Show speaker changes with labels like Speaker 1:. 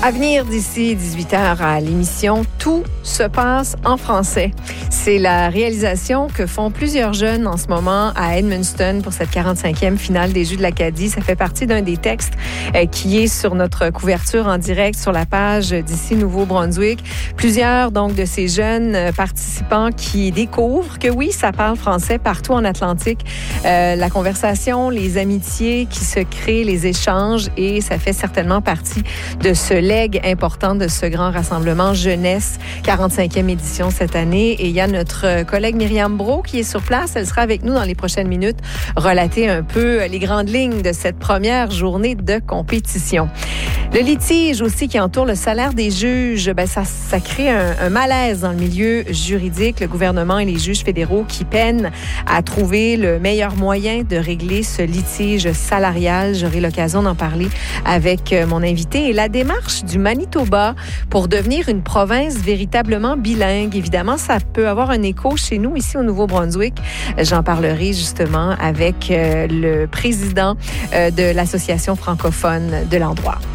Speaker 1: À venir d'ici 18h à l'émission, tout se passe en français. C'est la réalisation que font plusieurs jeunes en ce moment à Edmundston pour cette 45e finale des Jeux de l'Acadie. Ça fait partie d'un des textes qui est sur notre couverture en direct sur la page d'ici Nouveau-Brunswick. Plusieurs donc de ces jeunes participants qui découvrent que oui, ça parle français partout en Atlantique. La conversation, les amitiés qui se créent, les échanges, et ça fait certainement partie de ce legs important de ce grand rassemblement jeunesse, 45e édition cette année. Et il y a notre collègue Myriam Brault qui est sur place. Elle sera avec nous dans les prochaines minutes, relater un peu les grandes lignes de cette première journée de compétition. Le litige aussi qui entoure le salaire des juges, ça crée un malaise dans le milieu juridique. Le gouvernement et les juges fédéraux qui peinent à trouver le meilleur moyen de régler ce litige salarial. J'aurai l'occasion d'en parler avec mon invité. Et la démarche du Manitoba pour devenir une province véritablement bilingue. Évidemment, ça peut avoir un écho chez nous, ici au Nouveau-Brunswick. J'en parlerai justement avec le président de l'Association francophone de l'endroit.